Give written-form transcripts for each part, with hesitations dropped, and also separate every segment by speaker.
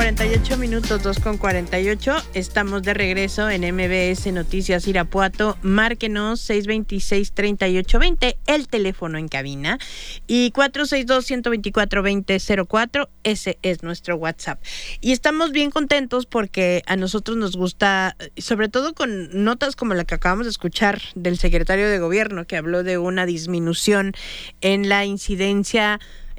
Speaker 1: 2:48, 2:48. Estamos de regreso en MBS Noticias Irapuato. Márquenos 626-3820, el teléfono en cabina, y 462-124-2004, ese es nuestro WhatsApp. Y estamos bien contentos porque a nosotros nos gusta, sobre todo con notas como la que acabamos de escuchar del secretario de Gobierno, que habló de una disminución en la incidencia,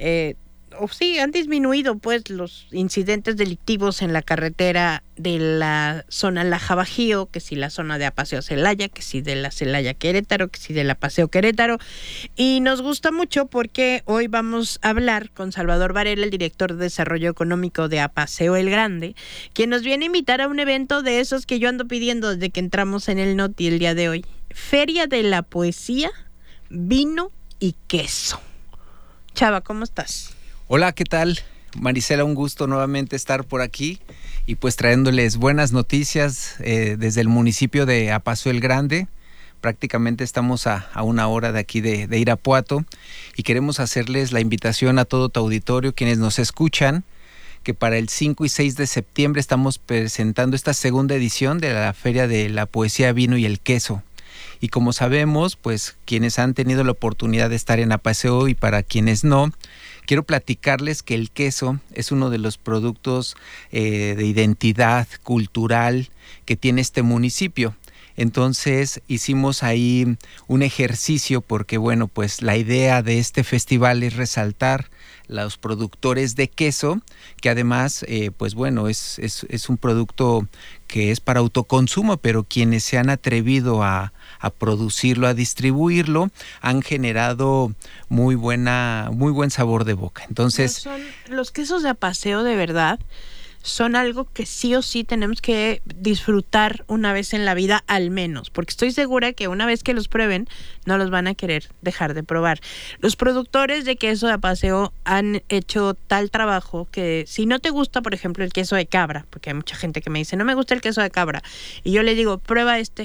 Speaker 1: han disminuido pues los incidentes delictivos en la carretera de la zona Laja Bajío, que si la zona de Apaseo Celaya, que si de la Celaya Querétaro, que si de la Paseo Querétaro. Y nos gusta mucho porque hoy vamos a hablar con Salvador Varela, el director de Desarrollo Económico de Apaseo El Grande, quien nos viene a invitar a un evento de esos que yo ando pidiendo desde que entramos en el Noti el día de hoy. Feria de la Poesía, Vino y Queso. Chava, ¿cómo estás?
Speaker 2: Hola, ¿qué tal? Marisela, un gusto nuevamente estar por aquí y pues trayéndoles buenas noticias desde el municipio de Apaseo El Grande. Prácticamente estamos a una hora de aquí de Irapuato y queremos hacerles la invitación a todo tu auditorio, quienes nos escuchan, que para el 5 y 6 de septiembre estamos presentando esta segunda edición de la Feria de la Poesía, Vino y el Queso. Y como sabemos, pues quienes han tenido la oportunidad de estar en Apaseo y para quienes no, quiero platicarles que el queso es uno de los productos de identidad cultural que tiene este municipio. Entonces hicimos ahí un ejercicio porque, bueno, pues la idea de este festival es resaltar los productores de queso, que además, pues bueno, es un producto que es para autoconsumo, pero quienes se han atrevido a producirlo, a distribuirlo, han generado muy buen sabor de boca. Entonces,
Speaker 1: son los quesos de Apaseo, de verdad, son algo que sí o sí tenemos que disfrutar una vez en la vida al menos, porque estoy segura que una vez que los prueben no los van a querer dejar de probar. Los productores de queso de Apaseo han hecho tal trabajo que si no te gusta, por ejemplo, el queso de cabra, porque hay mucha gente que me dice, no me gusta el queso de cabra, y yo le digo, prueba este,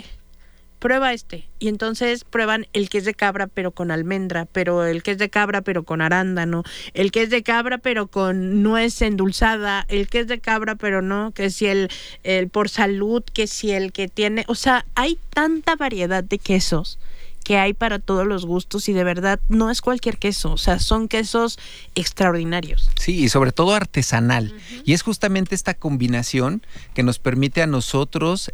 Speaker 1: y entonces prueban el que es de cabra pero con almendra, pero el que es de cabra pero con arándano, el que es de cabra pero con nuez endulzada, el que es de cabra pero no, que si el por salud, que si el que tiene, o sea, hay tanta variedad de quesos que hay para todos los gustos y de verdad no es cualquier queso, o sea, son quesos extraordinarios.
Speaker 2: Sí, y sobre todo artesanal. Uh-huh. Y es justamente esta combinación que nos permite a nosotros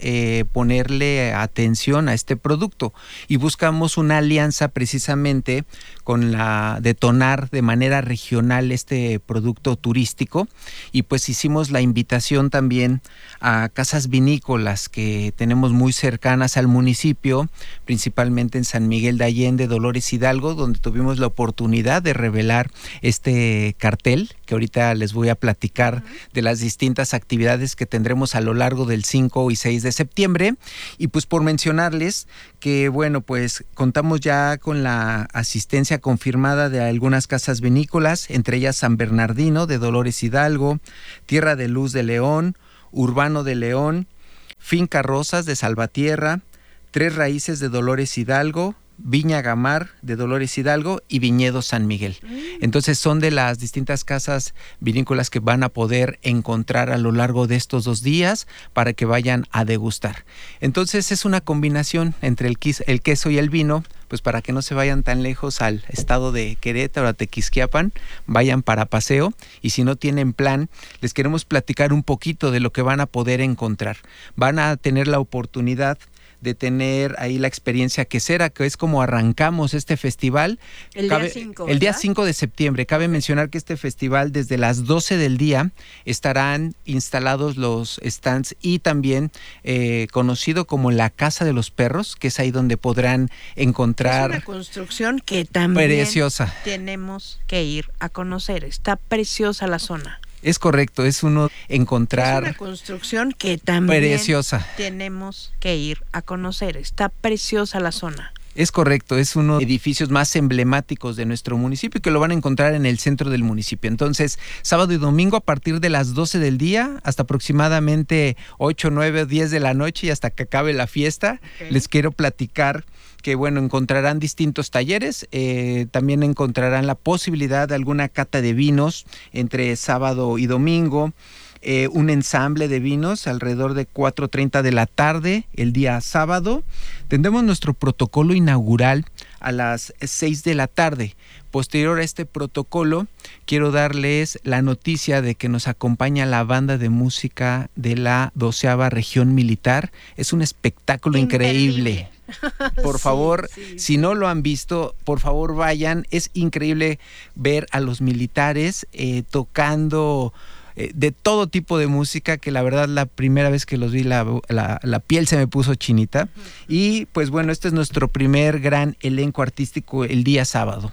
Speaker 2: ponerle atención a este producto. Y buscamos una alianza precisamente con la detonar de manera regional este producto turístico. Y pues hicimos la invitación también a casas vinícolas que tenemos muy cercanas al municipio, principalmente en San Miguel de Allende, Dolores Hidalgo, donde tuvimos la oportunidad de revelar este cartel, que ahorita les voy a platicar de las distintas actividades que tendremos a lo largo del 5 y 6 de septiembre. Y pues por mencionarles que, bueno, pues contamos ya con la asistencia confirmada de algunas casas vinícolas, entre ellas San Bernardino de Dolores Hidalgo, Tierra de Luz de León, Urbano de León, Finca Rosas de Salvatierra, Tres Raíces de Dolores Hidalgo, Viña Gamar de Dolores Hidalgo y Viñedo San Miguel. Entonces son de las distintas casas vinícolas que van a poder encontrar a lo largo de estos 2 días para que vayan a degustar. Entonces es una combinación entre el queso y el vino, pues para que no se vayan tan lejos al estado de Querétaro, a Tequisquiapan, vayan para Apaseo, y si no tienen plan, les queremos platicar un poquito de lo que van a poder encontrar. Van a tener la oportunidad de tener ahí la experiencia quesera, que es como arrancamos este festival.
Speaker 1: El
Speaker 2: día 5 de septiembre. Cabe mencionar que este festival desde las 12 del día estarán instalados los stands y también conocido como la Casa de los Perros, que es ahí donde podrán encontrar...
Speaker 1: Es una construcción que también
Speaker 2: preciosa.
Speaker 1: Tenemos que ir a conocer. Está preciosa la zona.
Speaker 2: Es correcto, es uno encontrar...
Speaker 1: Es una construcción que también
Speaker 2: preciosa.
Speaker 1: Tenemos que ir a conocer. Está preciosa la zona.
Speaker 2: Es correcto, es uno de los edificios más emblemáticos de nuestro municipio y que lo van a encontrar en el centro del municipio. Entonces, sábado y domingo a partir de las 12 del día hasta aproximadamente 8, 9, 10 de la noche y hasta que acabe la fiesta. Okay. Les quiero platicar que, bueno, encontrarán distintos talleres, también encontrarán la posibilidad de alguna cata de vinos entre sábado y domingo. un ensamble de vinos alrededor de 4:30 de la tarde el día sábado. Tendremos nuestro protocolo inaugural a las 6 de la tarde. Posterior a este protocolo, quiero darles la noticia de que nos acompaña la banda de música de la 12ª Región Militar. Es un espectáculo increíble. Por favor, si no lo han visto, por favor vayan. Es increíble ver a los militares tocando de todo tipo de música, que la verdad la primera vez que los vi la piel se me puso chinita. Y pues bueno, este es nuestro primer gran elenco artístico el día sábado.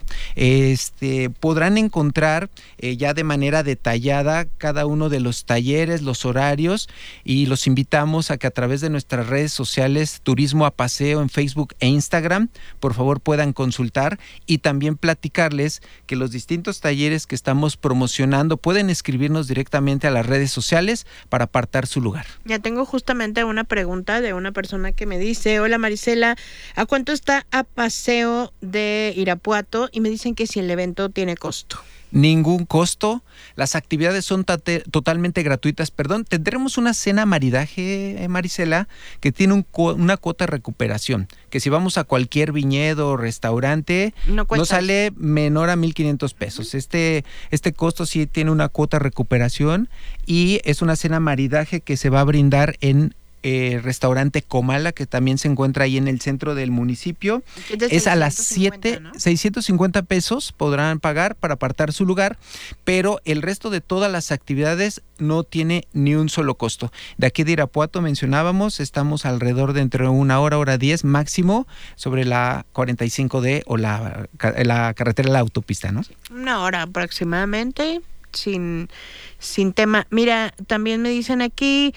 Speaker 2: Podrán encontrar ya de manera detallada cada uno de los talleres, los horarios, y los invitamos a que a través de nuestras redes sociales Turismo a Paseo en Facebook e Instagram, por favor puedan consultar, y también platicarles que los distintos talleres que estamos promocionando pueden escribirnos directamente a las redes sociales para apartar su lugar.
Speaker 1: Ya tengo justamente una pregunta de una persona que me dice: hola Marisela, ¿a cuánto está a Paseo de Irapuato? Y me dicen que si el evento tiene costo.
Speaker 2: Ningún costo, las actividades son totalmente gratuitas. Tendremos una cena maridaje, Marisela, que tiene una cuota de recuperación, que si vamos a cualquier viñedo o restaurante, no sale menor a 1,500 pesos. Este costo sí tiene una cuota de recuperación, y es una cena maridaje que se va a brindar en restaurante Comala, que también se encuentra ahí en el centro del municipio. Es a las 7, ¿no? 650 pesos podrán pagar para apartar su lugar, pero el resto de todas las actividades no tiene ni un solo costo. De aquí de Irapuato mencionábamos, estamos alrededor de entre 1 hora 10 máximo sobre la 45D o la carretera de la autopista, ¿no?
Speaker 1: 1 hora aproximadamente, sin tema. Mira, también me dicen aquí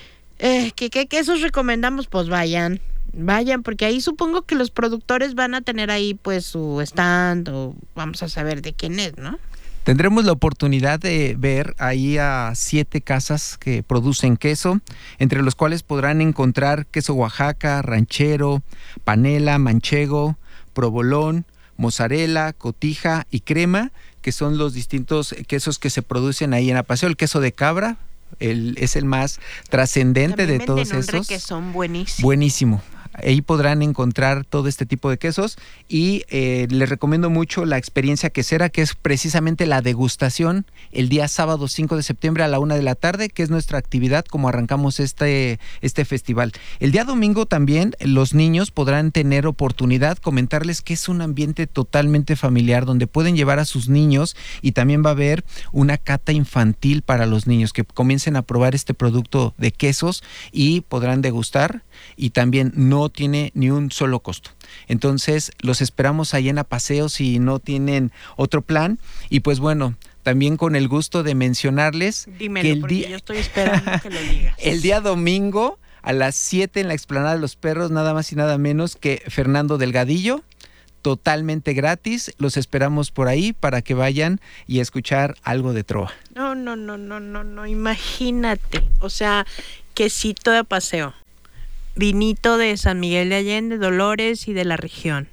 Speaker 1: ¿qué quesos recomendamos? Pues vayan, porque ahí supongo que los productores van a tener ahí pues su stand, o vamos a saber de quién es, ¿no?
Speaker 2: Tendremos la oportunidad de ver ahí a 7 casas que producen queso, entre los cuales podrán encontrar queso Oaxaca, ranchero, panela, manchego, provolón, mozzarella, cotija y crema, que son los distintos quesos que se producen ahí en Apaseo. El queso de cabra es el más trascendente de todos esos.
Speaker 1: Que son buenísimos.
Speaker 2: Buenísimo. Ahí podrán encontrar todo este tipo de quesos, y les recomiendo mucho la experiencia quesera, que es precisamente la degustación el día sábado 5 de septiembre a la 1 de la tarde, que es nuestra actividad como arrancamos este festival. El día domingo también los niños podrán tener oportunidad, comentarles que es un ambiente totalmente familiar donde pueden llevar a sus niños, y también va a haber una cata infantil para los niños que comiencen a probar este producto de quesos y podrán degustar, y también no tiene ni un solo costo. Entonces los esperamos ahí en Apaseo si no tienen otro plan. Y pues bueno, también con el gusto de mencionarles
Speaker 1: dímelo, que yo estoy esperando que lo digas.
Speaker 2: El día domingo a las 7 en la Explanada de los Perros, nada más y nada menos que Fernando Delgadillo, totalmente gratis. Los esperamos por ahí para que vayan y escuchar algo de trova.
Speaker 1: No, imagínate, o sea, quesito de Paseo, vinito de San Miguel de Allende, Dolores y de la región.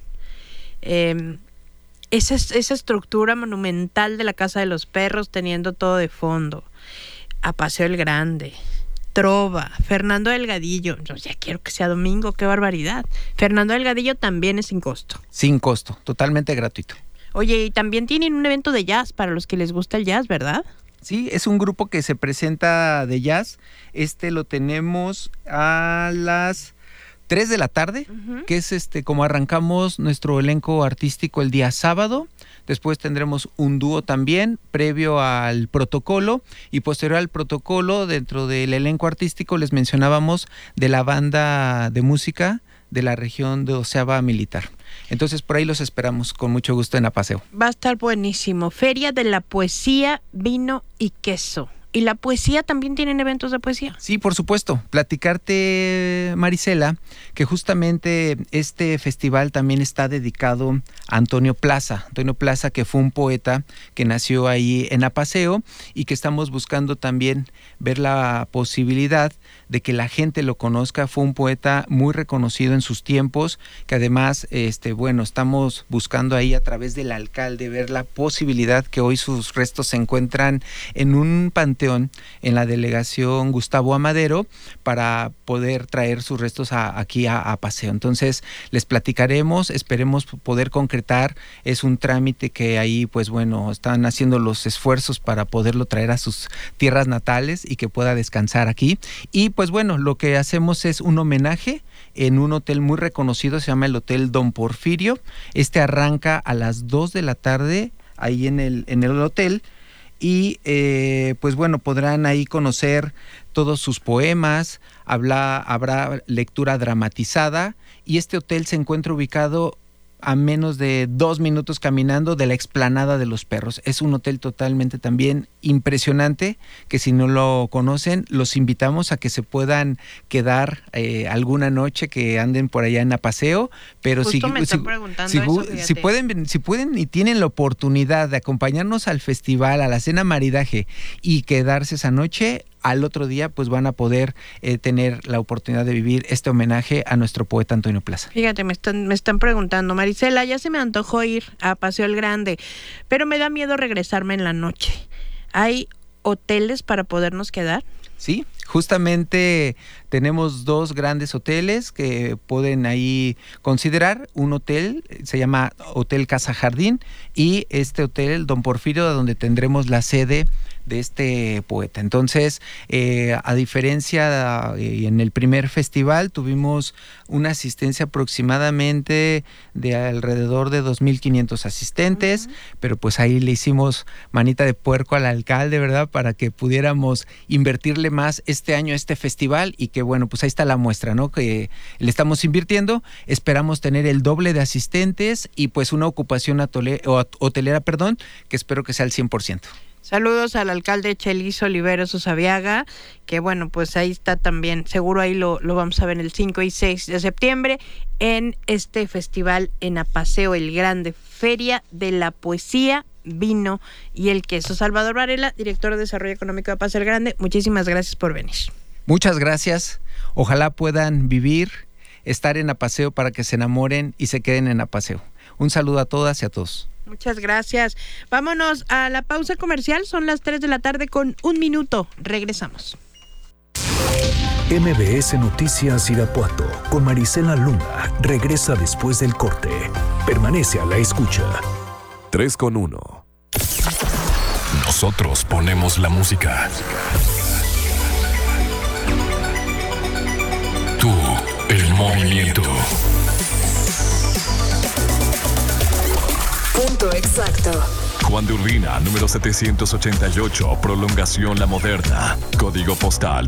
Speaker 1: Esa estructura monumental de la Casa de los Perros teniendo todo de fondo. A Paseo el Grande, trova, Fernando Delgadillo. Yo ya quiero que sea domingo, qué barbaridad. Fernando Delgadillo también es sin costo.
Speaker 2: Sin costo, totalmente gratuito.
Speaker 1: Oye, y también tienen un evento de jazz para los que les gusta el jazz, ¿verdad?
Speaker 2: Sí, es un grupo que se presenta de jazz. Lo tenemos a las 3 de la tarde, que es como arrancamos nuestro elenco artístico el día sábado. Después tendremos un dúo también, previo al protocolo, y posterior al protocolo, dentro del elenco artístico, les mencionábamos de la banda de música de la región de 12ª Militar. Entonces por ahí los esperamos con mucho gusto en Apaseo.
Speaker 1: Va a estar buenísimo. Feria de la Poesía, Vino y Queso. ¿Y la poesía también tienen eventos de poesía?
Speaker 2: Sí, por supuesto. Platicarte, Marisela, que justamente este festival también está dedicado a Antonio Plaza. Antonio Plaza, que fue un poeta que nació ahí en Apaseo, y que estamos buscando también ver la posibilidad de que la gente lo conozca. Fue un poeta muy reconocido en sus tiempos, que además, estamos buscando ahí a través del alcalde ver la posibilidad que hoy sus restos se encuentran en un panteón panteón en la delegación Gustavo Amadero para poder traer sus restos aquí a Paseo. Entonces les platicaremos, esperemos poder concretar. Es un trámite que ahí pues bueno, están haciendo los esfuerzos para poderlo traer a sus tierras natales y que pueda descansar aquí. Y pues bueno, lo que hacemos es un homenaje en un hotel muy reconocido, se llama el Hotel Don Porfirio. Arranca a las 2 de la tarde ahí en el hotel y pues bueno, podrán ahí conocer todos sus poemas, habrá lectura dramatizada y este hotel se encuentra ubicado a menos de 2 minutos caminando de la explanada de los Perros. Es un hotel totalmente también impresionante, que si no lo conocen, los invitamos a que se puedan quedar alguna noche, que anden por allá en Apaseo, pero si pueden y tienen la oportunidad de acompañarnos al festival, a la cena maridaje y quedarse esa noche, al otro día pues van a poder tener la oportunidad de vivir este homenaje a nuestro poeta Antonio Plaza.
Speaker 1: Fíjate, me están preguntando, Marisela, ya se me antojó ir a Paseo el Grande, pero me da miedo regresarme en la noche. ¿Hay hoteles para podernos quedar?
Speaker 2: Sí, justamente tenemos 2 grandes hoteles que pueden ahí considerar. Un hotel se llama Hotel Casa Jardín y este hotel Don Porfirio, donde tendremos la sede de este poeta. Entonces, a diferencia en el primer festival tuvimos una asistencia aproximadamente de alrededor de 2,500 asistentes, pero pues ahí le hicimos manita de puerco al alcalde, ¿verdad? Para que pudiéramos invertirle más este año a este festival y que bueno, pues ahí está la muestra, ¿no? Que le estamos invirtiendo, esperamos tener el doble de asistentes y pues una ocupación hotelera, que espero que sea al 100%.
Speaker 1: Saludos al alcalde Chelis Oliveros Usabiaga, que bueno, pues ahí está también, seguro ahí lo vamos a ver el 5 y 6 de septiembre en este festival en Apaseo el Grande, Feria de la Poesía, Vino y el Queso. Salvador Varela, director de Desarrollo Económico de Apaseo el Grande, muchísimas gracias por venir. Muchas gracias, ojalá puedan vivir, estar en Apaseo para que se enamoren y se queden en Apaseo. Un saludo a todas y a todos. Muchas gracias. Vámonos a la pausa comercial. Son las 3 de la tarde con 1 minuto. Regresamos.
Speaker 3: MBS Noticias Irapuato con Marisela Luna regresa después del corte. Permanece a la escucha.
Speaker 4: 3:1. Nosotros ponemos la música. Tú, el movimiento.
Speaker 5: Punto exacto.
Speaker 4: Juan de Urbina, número 788, prolongación La Moderna. Código postal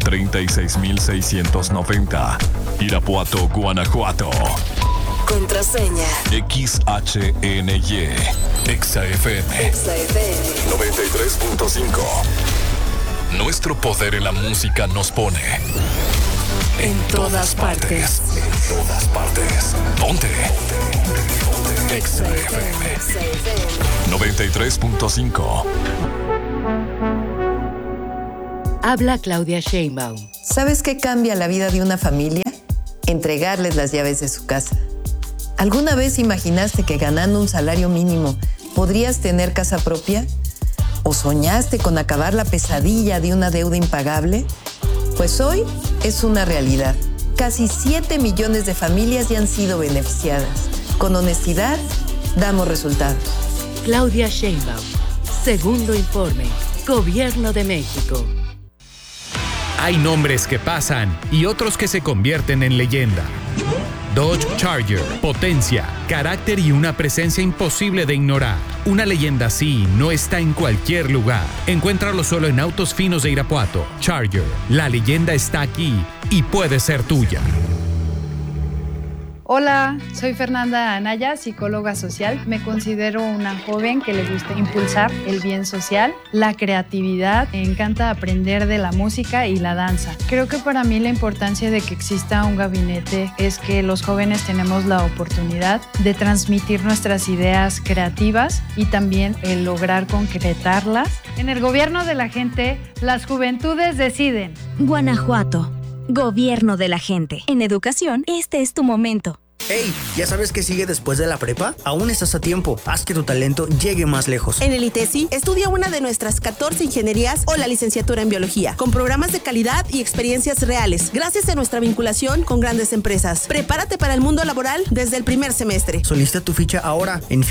Speaker 4: 36690. Irapuato, Guanajuato.
Speaker 5: Contraseña
Speaker 4: XHNY. XFM.
Speaker 5: XFM
Speaker 4: 93.5. Nuestro poder en la música nos pone
Speaker 5: en todas partes.
Speaker 4: En todas partes. Ponte. XFM 93.5.
Speaker 6: Habla Claudia Sheinbaum.
Speaker 7: ¿Sabes qué cambia la vida de una familia? Entregarles las llaves de su casa. ¿Alguna vez imaginaste que ganando un salario mínimo podrías tener casa propia? ¿O soñaste con acabar la pesadilla de una deuda impagable? Pues hoy es una realidad. Casi 7 millones de familias ya han sido beneficiadas. Con honestidad, damos resultados.
Speaker 6: Claudia Sheinbaum. Segundo informe. Gobierno de México.
Speaker 8: Hay nombres que pasan y otros que se convierten en leyenda. Dodge Charger, potencia, carácter y una presencia imposible de ignorar. Una leyenda así no está en cualquier lugar. Encuéntralo solo en Autos Finos de Irapuato. Charger, la leyenda está aquí y puede ser tuya.
Speaker 9: Hola, soy Fernanda Anaya, psicóloga social. Me considero una joven que le gusta impulsar el bien social, la creatividad. Me encanta aprender de la música y la danza. Creo que para mí la importancia de que exista un gabinete es que los jóvenes tenemos la oportunidad de transmitir nuestras ideas creativas y también el lograr concretarlas. En el gobierno de la gente, las juventudes deciden.
Speaker 10: Guanajuato, gobierno de la gente. En educación, este es tu momento. Hey, ¿ya sabes qué sigue después de la prepa? Aún estás a tiempo. Haz que tu talento llegue más lejos.
Speaker 11: En el ITESI, estudia una de nuestras 14 ingenierías o la licenciatura en biología, con programas de calidad y experiencias reales, gracias a nuestra vinculación con grandes empresas. Prepárate para el mundo laboral desde el primer semestre.
Speaker 10: Solicita tu ficha ahora en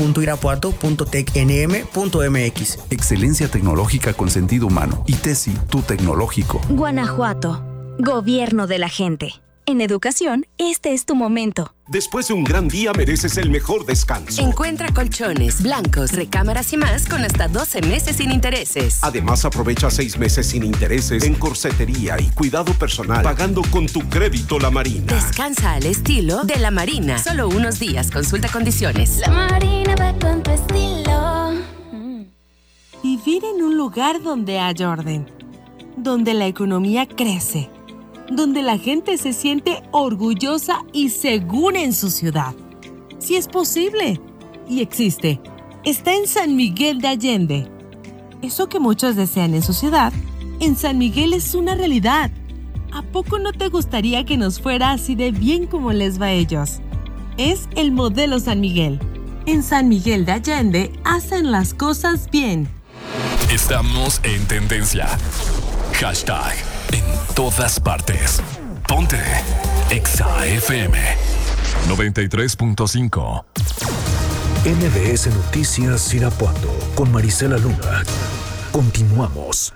Speaker 10: fichas.irapuato.tecnm.mx.
Speaker 12: Excelencia tecnológica con sentido humano. ITESI, tu tecnológico.
Speaker 13: Guanajuato. Gobierno de la gente. En educación, este es tu momento.
Speaker 14: Después de un gran día mereces el mejor descanso.
Speaker 15: Encuentra colchones, blancos, recámaras y más con hasta 12 meses sin intereses.
Speaker 14: Además, aprovecha 6 meses sin intereses en corsetería y cuidado personal, pagando con tu crédito La Marina.
Speaker 15: Descansa al estilo de La Marina. Solo unos días. Consulta condiciones.
Speaker 16: La Marina va con tu estilo.
Speaker 17: Vivir en un lugar donde hay orden, donde la economía crece, donde la gente se siente orgullosa y segura en su ciudad. Sí es posible y existe. Está en San Miguel de Allende. Eso que muchos desean en su ciudad, en San Miguel es una realidad. ¿A poco no te gustaría que nos fuera así de bien como les va a ellos? Es el modelo San Miguel. En San Miguel de Allende hacen las cosas bien.
Speaker 4: Estamos en tendencia. Hashtag en todas partes. Ponte Exa FM 93.5.
Speaker 3: MBS Noticias Irapuato con Marisela Luna. Continuamos.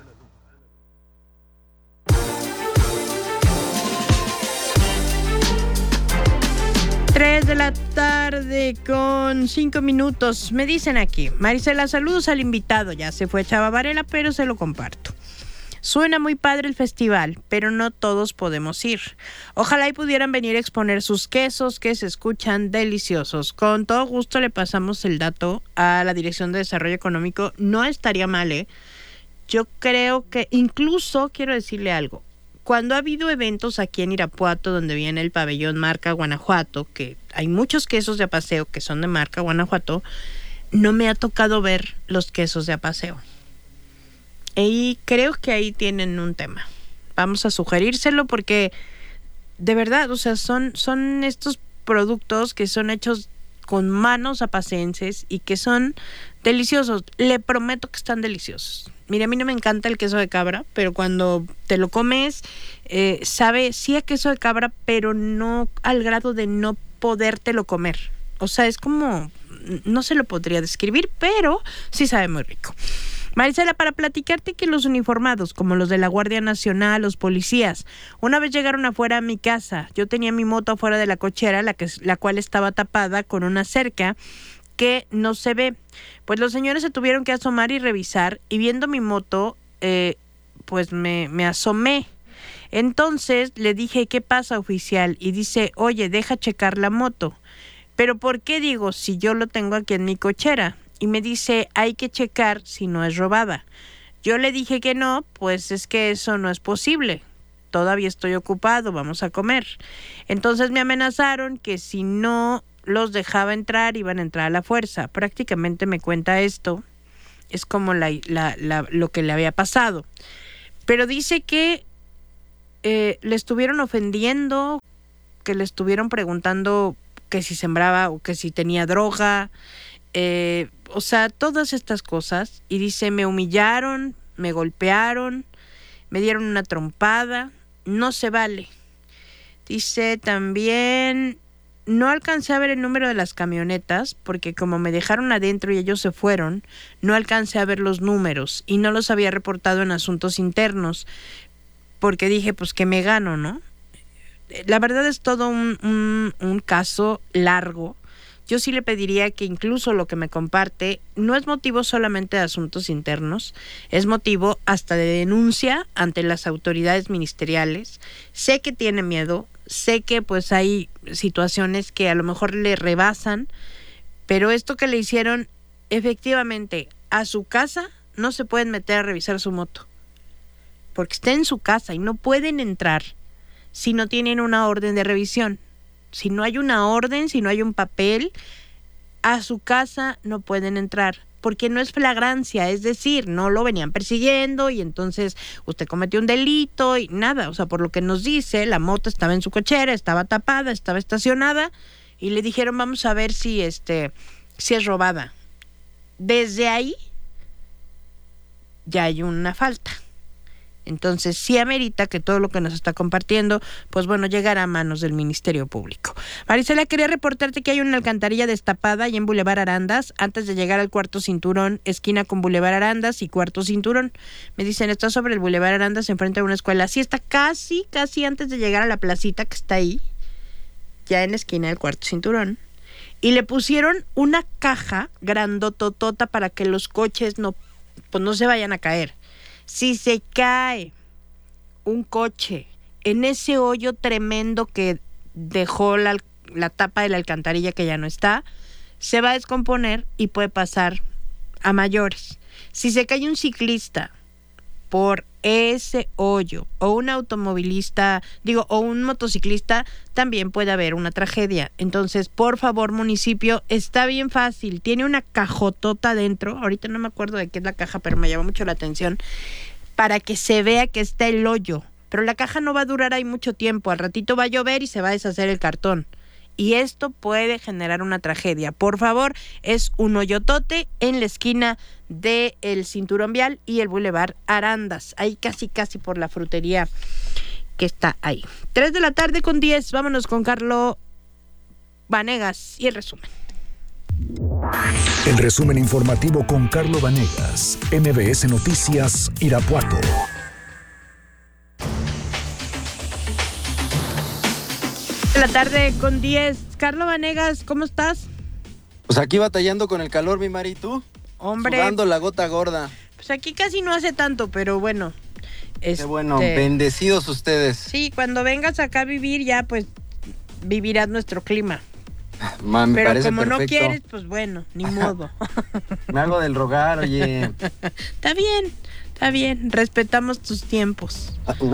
Speaker 1: De la tarde con 5 minutos. Me dicen aquí, Marisela, saludos al invitado. Ya se fue Chava Varela, pero se lo comparto. Suena muy padre el festival, pero no todos podemos ir. Ojalá y pudieran venir a exponer sus quesos que se escuchan deliciosos. Con todo gusto le pasamos el dato a la Dirección de Desarrollo Económico. No estaría mal, ¿eh? Yo creo que incluso quiero decirle algo. Cuando ha habido eventos aquí en Irapuato donde viene el pabellón marca Guanajuato, que hay muchos quesos de Apaseo que son de marca Guanajuato, no me ha tocado ver los quesos de Apaseo. Y creo que ahí tienen un tema. Vamos a sugerírselo porque de verdad, o sea, son estos productos que son hechos con manos apacenses y que son deliciosos. Le prometo que están deliciosos. Mira, a mí no me encanta el queso de cabra, pero cuando te lo comes, sabe sí a queso de cabra, pero no al grado de no podértelo comer. O sea, es como, no se lo podría describir, pero sí sabe muy rico. Marisela, para platicarte que los uniformados, como los de la Guardia Nacional, los policías, una vez llegaron afuera a mi casa. Yo tenía mi moto afuera de la cochera, la cual estaba tapada con una cerca que no se ve. Pues los señores se tuvieron que asomar y revisar, y viendo mi moto, pues me asomé. Entonces le dije, ¿qué pasa, oficial? Y dice, oye, deja checar la moto. ¿Pero por qué? Digo, si yo lo tengo aquí en mi cochera. Y me dice, hay que checar si no es robada. Yo le dije que no, pues es que eso no es posible. Todavía estoy ocupado, vamos a comer. Entonces me amenazaron que si no los dejaba entrar, iban a entrar a la fuerza. Prácticamente me cuenta esto. Es como lo que le había pasado. Pero dice que le estuvieron ofendiendo, que le estuvieron preguntando que si sembraba o que si tenía droga. O sea, todas estas cosas. Y dice, me humillaron, me golpearon, me dieron una trompada. No se vale. Dice también, no alcancé a ver el número de las camionetas porque como me dejaron adentro y ellos se fueron, no alcancé a ver los números y no los había reportado en asuntos internos porque dije, pues que me gano, ¿no? La verdad es todo un caso largo. Yo sí le pediría que incluso lo que me comparte no es motivo solamente de asuntos internos, es motivo hasta de denuncia ante las autoridades ministeriales. Sé que tiene miedo, sé que pues hay situaciones que a lo mejor le rebasan, pero esto que le hicieron, efectivamente, a su casa no se pueden meter a revisar su moto, porque está en su casa y no pueden entrar si no tienen una orden de revisión. Si no hay una orden, si no hay un papel, a su casa no pueden entrar. porque no es flagrancia, es decir, no lo venían persiguiendo y entonces usted cometió un delito y nada. O sea, por lo que nos dice, la moto estaba en su cochera, estaba tapada, estaba estacionada y le dijeron, vamos a ver si es robada. Desde ahí ya hay una falta. Entonces sí amerita que todo lo que nos está compartiendo, pues bueno, llegará a manos del Ministerio Público. Marisela, quería reportarte que hay una alcantarilla destapada ahí en Boulevard Arandas, antes de llegar al Cuarto Cinturón, esquina con Boulevard Arandas y Cuarto Cinturón. Me dicen, está sobre el Boulevard Arandas, enfrente de una escuela. Sí, está casi antes de llegar a la placita que está ahí, ya en la esquina del Cuarto Cinturón. Y le pusieron una caja grandototota para que los coches no se vayan a caer. Si se cae un coche en ese hoyo tremendo que dejó la tapa de la alcantarilla, que ya no está, se va a descomponer y puede pasar a mayores. Si se cae un ciclista por ese hoyo, o un automovilista, o un motociclista, también puede haber una tragedia. Entonces, por favor, municipio, está bien fácil, tiene una cajotota dentro, ahorita no me acuerdo de qué es la caja, pero me llama mucho la atención, para que se vea que está el hoyo, pero la caja no va a durar ahí mucho tiempo, al ratito va a llover y se va a deshacer el cartón. Y esto puede generar una tragedia. Por favor, es un hoyotote en la esquina del Cinturón Vial y el Boulevard Arandas. Ahí casi por la frutería que está ahí. 3:10 p.m. Vámonos con Carlo Vanegas y el resumen.
Speaker 3: El resumen informativo con Carlo Vanegas, MBS Noticias, Irapuato.
Speaker 1: De la tarde con 10. Carlo Vanegas, ¿cómo estás?
Speaker 18: Pues aquí batallando con el calor, mi Mari, ¿tú?
Speaker 1: Hombre.
Speaker 18: Sudando la gota gorda.
Speaker 1: Pues aquí casi no hace tanto, pero bueno.
Speaker 18: Qué bueno, bendecidos ustedes.
Speaker 1: Sí, cuando vengas acá a vivir ya, pues, vivirás nuestro clima.
Speaker 18: Me
Speaker 1: pero
Speaker 18: parece
Speaker 1: como
Speaker 18: perfecto.
Speaker 1: No quieres, pues bueno, ni modo.
Speaker 18: Me hago del rogar, oye.
Speaker 1: Está bien, respetamos tus tiempos.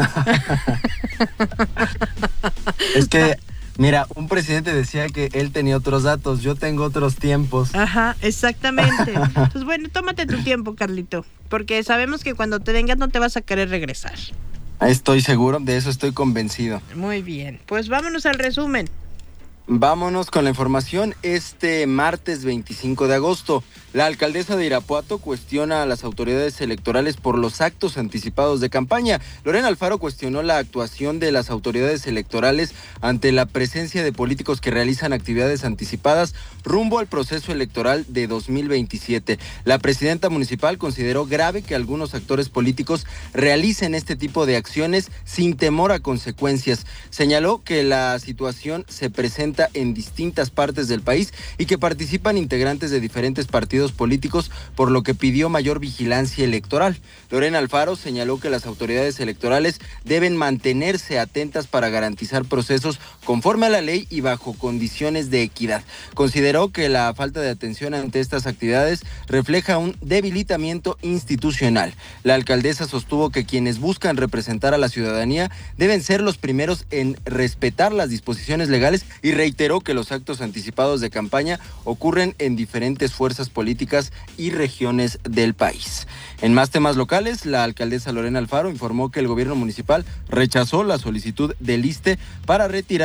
Speaker 18: Es que, mira, un presidente decía que él tenía otros datos, yo tengo otros tiempos.
Speaker 1: Ajá, exactamente. Pues bueno, tómate tu tiempo, Carlito, porque sabemos que cuando te vengas no te vas a querer regresar.
Speaker 18: Estoy seguro, de eso estoy convencido.
Speaker 1: Muy bien, pues vámonos al resumen.
Speaker 18: Vámonos con la información. Este martes 25 de agosto, la alcaldesa de Irapuato cuestiona a las autoridades electorales por los actos anticipados de campaña. Lorena Alfaro cuestionó la actuación de las autoridades electorales ante la presencia de políticos que realizan actividades anticipadas rumbo al proceso electoral de 2027. La presidenta municipal consideró grave que algunos actores políticos realicen este tipo de acciones sin temor a consecuencias. Señaló que la situación se presenta en distintas partes del país y que participan integrantes de diferentes partidos políticos, por lo que pidió mayor vigilancia electoral. Lorena Alfaro señaló que las autoridades electorales deben mantenerse atentas para garantizar procesos conforme a la ley y bajo condiciones de equidad. Consideró que la falta de atención ante estas actividades refleja un debilitamiento institucional. La alcaldesa sostuvo que quienes buscan representar a la ciudadanía deben ser los primeros en respetar las disposiciones legales y reiteró que los actos anticipados de campaña ocurren en diferentes fuerzas políticas y regiones del país. En más temas locales, la alcaldesa Lorena Alfaro informó que el gobierno municipal rechazó la solicitud del ISSSTE para retirar